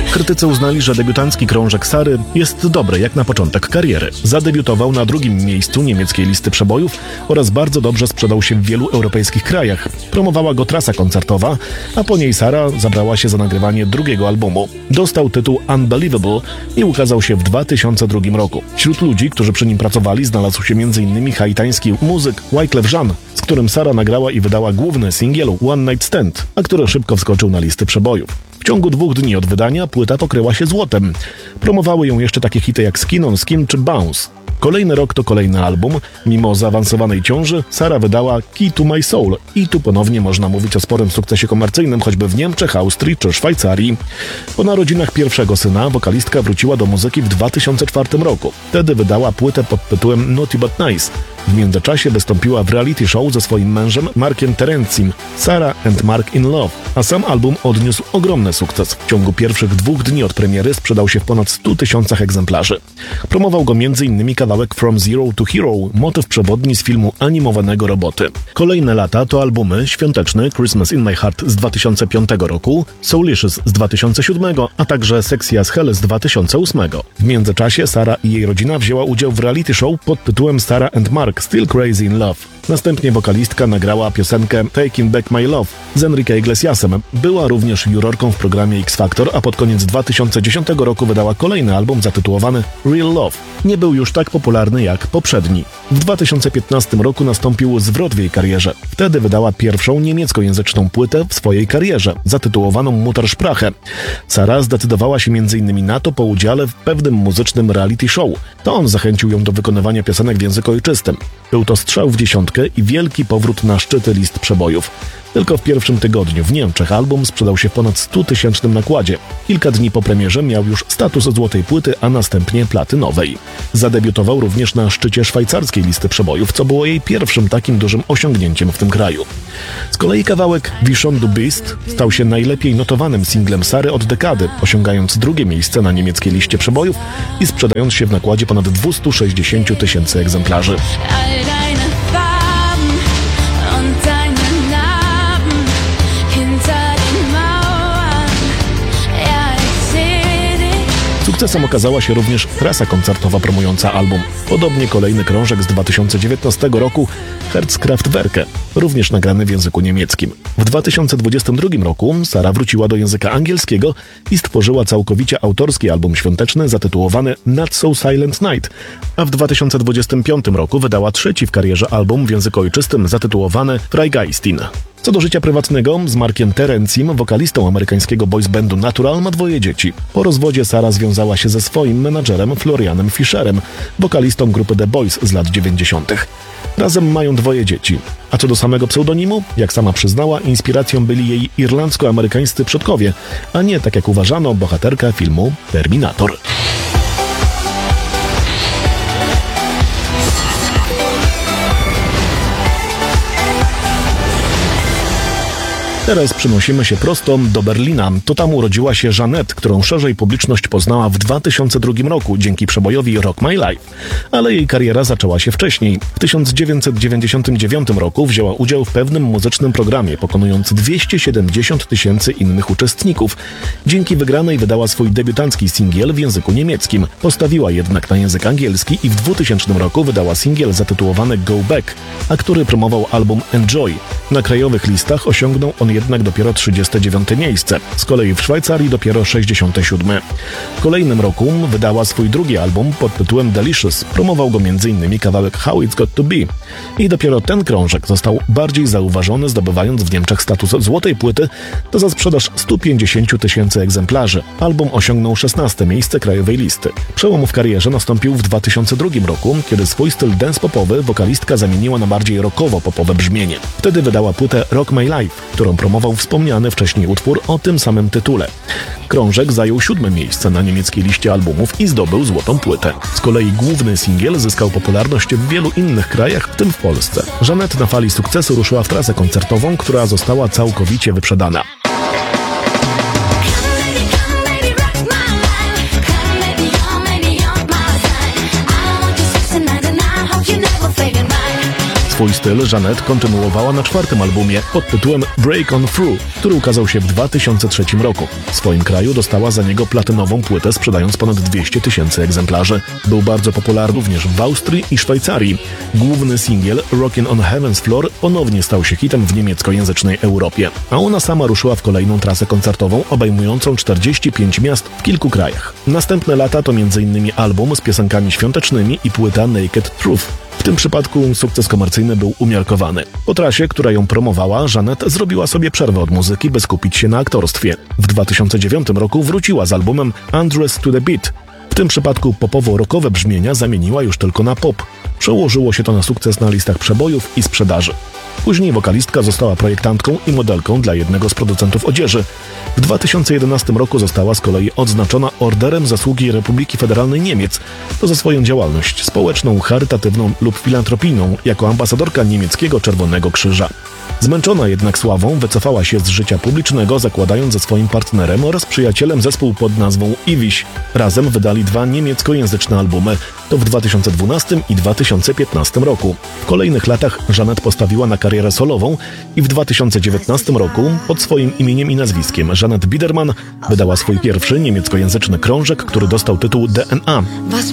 Krytycy uznali, że debiutancki krążek Sary jest dobry jak na początek kariery. Zadebiutował na 2. miejscu niemieckiej listy przebojów oraz bardzo dobrze sprzedał się w wielu europejskich krajach. Promowała go trasa koncertowa, a po niej Sara zabrała się za nagrywanie 2. albumu. Dostał tytuł Unbelievable i ukazał się w 2002 roku. Wśród ludzi, którzy przy nim pracowali, znalazł się m.in. haitański muzyk Wyclef Jean, z którym Sara nagrała i wydała główny singiel One Night Stand, a który szybko wskoczył na listy przebojów. W ciągu 2 dni od wydania płyta pokryła się złotem. Promowały ją jeszcze takie hity jak Skin on Skin czy Bounce. Kolejny rok to kolejny album. Mimo zaawansowanej ciąży, Sara wydała Key to My Soul i tu ponownie można mówić o sporym sukcesie komercyjnym, choćby w Niemczech, Austrii czy Szwajcarii. Po narodzinach pierwszego syna wokalistka wróciła do muzyki w 2004 roku. Wtedy wydała płytę pod tytułem Naughty But Nice. W międzyczasie wystąpiła w reality show ze swoim mężem Markiem Terencim, Sara and Mark in Love, a sam album odniósł ogromny sukces. W ciągu pierwszych 2 dni od premiery sprzedał się w ponad 100 000 egzemplarzy. Promował go m.in. kawałek From Zero to Hero, motyw przewodni z filmu animowanego Roboty. Kolejne lata to albumy świąteczny Christmas in My Heart z 2005 roku, Soulicious z 2007, a także Sexy as Hell z 2008. W międzyczasie Sara i jej rodzina wzięła udział w reality show pod tytułem Sara and Mark Still Crazy in Love. Następnie wokalistka nagrała piosenkę Taking Back My Love z Enrique Iglesiasem. Była również jurorką w programie X Factor, a pod koniec 2010 roku wydała kolejny album zatytułowany Real Love. Nie był już tak popularny jak poprzedni. W 2015 roku nastąpił zwrot w jej karierze. Wtedy wydała pierwszą niemieckojęzyczną płytę w swojej karierze, zatytułowaną Muttersprache. Sara zdecydowała się m.in. na to po udziale w pewnym muzycznym reality show. To on zachęcił ją do wykonywania piosenek w języku ojczystym. Był to strzał w dziesiątkę i wielki powrót na szczyty list przebojów. Tylko w pierwszym tygodniu w Niemczech album sprzedał się w ponad 100 000 nakładzie. Kilka dni po premierze miał już status złotej płyty, a następnie platynowej. Zadebiutował również na szczycie szwajcarskiej listy przebojów, co było jej pierwszym takim dużym osiągnięciem w tym kraju. Z kolei kawałek Vision du Beast stał się najlepiej notowanym singlem Sary od dekady, osiągając 2. miejsce na niemieckiej liście przebojów i sprzedając się w nakładzie ponad 260 000 egzemplarzy. Sukcesem okazała się również trasa koncertowa promująca album. Podobnie kolejny krążek z 2019 roku Herzkraftwerke, również nagrany w języku niemieckim. W 2022 roku Sara wróciła do języka angielskiego i stworzyła całkowicie autorski album świąteczny zatytułowany Not So Silent Night, a w 2025 roku wydała 3. w karierze album w języku ojczystym zatytułowany Freigeistin. Co do życia prywatnego, z Markiem Terencim, wokalistą amerykańskiego boys bandu Natural, ma 2 dzieci. Po rozwodzie Sara związała się ze swoim menadżerem Florianem Fischerem, wokalistą grupy The Boys z lat 90. Razem mają 2 dzieci. A co do samego pseudonimu, jak sama przyznała, inspiracją byli jej irlandzko-amerykańscy przodkowie, a nie, tak jak uważano, bohaterka filmu Terminator. Teraz przenosimy się prosto do Berlina. To tam urodziła się Jeanette, którą szerzej publiczność poznała w 2002 roku dzięki przebojowi Rock My Life. Ale jej kariera zaczęła się wcześniej. W 1999 roku wzięła udział w pewnym muzycznym programie, pokonując 270 000 innych uczestników. Dzięki wygranej wydała swój debiutancki singiel w języku niemieckim. Postawiła jednak na język angielski i w 2000 roku wydała singiel zatytułowany Go Back, a który promował album Enjoy. Na krajowych listach osiągnął on jednak dopiero 39. miejsce, z kolei w Szwajcarii dopiero 67. W kolejnym roku wydała swój 2. album pod tytułem Delicious. Promował go m.in. kawałek How It's Got To Be. I dopiero ten krążek został bardziej zauważony, zdobywając w Niemczech status złotej płyty, to za sprzedaż 150 000 egzemplarzy. Album osiągnął 16. miejsce krajowej listy. Przełom w karierze nastąpił w 2002 roku, kiedy swój styl dance-popowy wokalistka zamieniła na bardziej rockowo-popowe brzmienie. Wtedy wydała płytę Rock My Life, którą promował wspomniany wcześniej utwór o tym samym tytule. Krążek zajął 7. miejsce na niemieckiej liście albumów i zdobył złotą płytę. Z kolei główny singiel zyskał popularność w wielu innych krajach, w tym w Polsce. Jeanette na fali sukcesu ruszyła w trasę koncertową, która została całkowicie wyprzedana. Swój styl Jeanette kontynuowała na 4. albumie pod tytułem Break On Through, który ukazał się w 2003 roku. W swoim kraju dostała za niego platynową płytę, sprzedając ponad 200 000 egzemplarzy. Był bardzo popularny również w Austrii i Szwajcarii. Główny singiel Rockin' on Heaven's Floor ponownie stał się hitem w niemieckojęzycznej Europie, a ona sama ruszyła w kolejną trasę koncertową obejmującą 45 miast w kilku krajach. Następne lata to m.in. album z piosenkami świątecznymi i płyta Naked Truth. W tym przypadku sukces komercyjny był umiarkowany. Po trasie, która ją promowała, Jeanette zrobiła sobie przerwę od muzyki, by skupić się na aktorstwie. W 2009 roku wróciła z albumem Undressed to the Beat. W tym przypadku popowo-rockowe brzmienia zamieniła już tylko na pop. Przełożyło się to na sukces na listach przebojów i sprzedaży. Później wokalistka została projektantką i modelką dla jednego z producentów odzieży. W 2011 roku została z kolei odznaczona Orderem Zasługi Republiki Federalnej Niemiec, to za swoją działalność społeczną, charytatywną lub filantropijną jako ambasadorka niemieckiego Czerwonego Krzyża. Zmęczona jednak sławą wycofała się z życia publicznego, zakładając ze swoim partnerem oraz przyjacielem zespół pod nazwą Iwiś. Razem wydali 2 niemieckojęzyczne albumy, to w 2012 i 2015 roku. W kolejnych latach Jeanette postawiła na karierę solową i w 2019 roku pod swoim imieniem i nazwiskiem Jeanette Biedermann wydała swój pierwszy niemieckojęzyczny krążek, który dostał tytuł DNA.